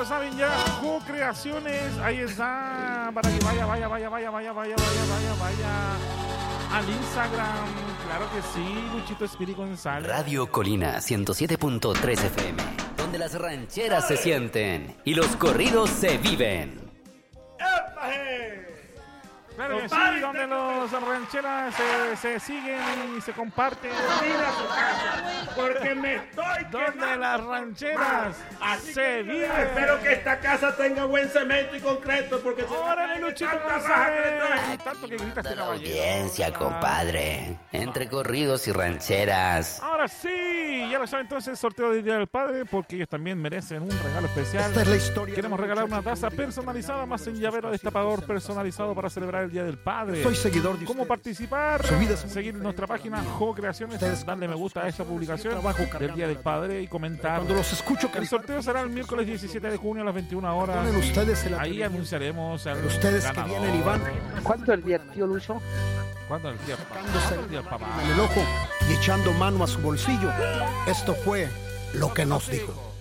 lo saben ya, Co-Creaciones, ahí está, para que vaya al Instagram, claro que sí, Luchito Espiri González. Radio Colina 107.3 FM, donde las rancheras se sienten y los corridos se viven. Claro que sí, donde los rancheras se siguen y se comparten. Porque me estoy Donde las rancheras se viven. Espero que esta casa tenga buen cemento y concreto, porque ¡Órale, Luchito González! Tanto que gritas, Toda la caballero. audiencia, compadre, entre corridos y rancheras. Ahora sí, ya lo saben entonces, sorteo del Día del Padre, porque ellos también merecen un regalo especial. Esta es la historia. Queremos regalar una taza personalizada más un llavero destapador personalizado para celebrar el Día del Padre. Soy seguidor de ¿Cómo ustedes. participar? Su vida es- Seguir nuestra página Jo-Creaciones, darle me gusta a esa publicación Trabajo del cargando Día del Padre y comentar. Cuando los escucho El cantar, sorteo será el miércoles 17 de junio a las 21 horas. ponen ustedes el Ahí atrevimiento. anunciaremos al Ustedes que ganador. vienen y van ¿Cuánto el día, tío Lucho? ¿Cuándo el día, papá? sacándose ¿Cuándo el día, papá? en el ojo y echando mano a su bolsillo. Esto fue lo que nos dijo.